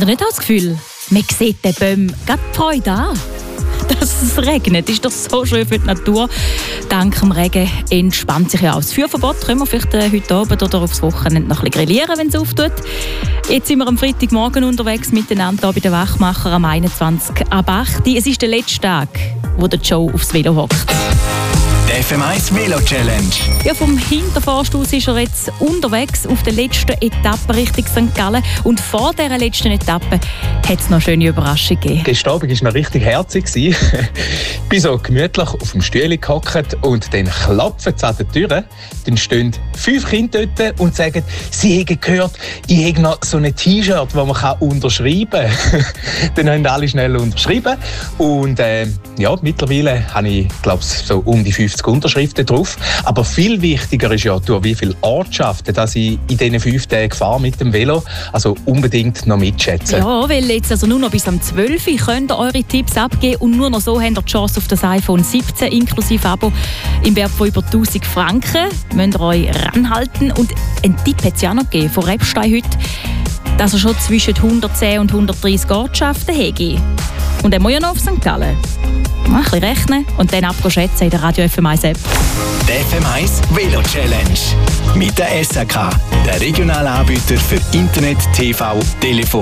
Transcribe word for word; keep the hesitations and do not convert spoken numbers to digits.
ihr nicht das Gefühl, man sieht den Bäumen gerade die Freude an? Dass es regnet, ist doch so schön für die Natur. Dank dem Regen entspannt sich ja auch das Feuerverbot. Können wir vielleicht äh, heute Abend oder aufs Wochenende noch ein bisschen grillieren, wenn es auftut. Jetzt sind wir am Freitagmorgen unterwegs miteinander hier bei den Wachmacher am einundzwanzig ab acht. Es ist der letzte Tag, wo der Joe aufs Velo hockt. Die F M eins Velo Challenge. Ja, vom Hinterforst aus ist er jetzt unterwegs auf der letzten Etappe Richtung Sankt Gallen. Und vor dieser letzten Etappe hat es noch eine schöne Überraschung gegeben. Gestern Abend war noch richtig herzig. Ich bin so gemütlich auf dem Stühle gehockt und dann klopfen sie an der Tür. Dann stehen fünf Kinder dort und sagen, sie haben gehört, ich habe noch so ein T-Shirt, das man unterschreiben kann. Dann haben alle schnell unterschrieben. Und äh, ja, mittlerweile habe ich, glaube ich, so um die fünfzig Unterschriften drauf. Aber viel wichtiger ist ja, durch wie viele Ortschaften dass ich in diesen fünf Tagen fahre mit dem Velo. Also unbedingt noch mitschätzen. Ja, weil jetzt also nur noch bis am zwölf Uhr könnt ihr eure Tipps abgeben und nur noch so habt ihr die Chance auf das iPhone siebzehn inklusive Abo im Wert von über tausend Franken. Müsst ihr euch ranhalten. Und einen Tipp hat es ja noch gegeben von Rebstein heute, dass er schon zwischen hundertzehn und hundertdreissig Ortschaften hätte. Und er muss ja noch auf Sankt Gallen. Ein bisschen rechnen und dann abschätzen in der Radio F M eins App. Die F M eins Velo Challenge. Mit der S A K, der regionalen Anbieter für Internet, T V, Telefon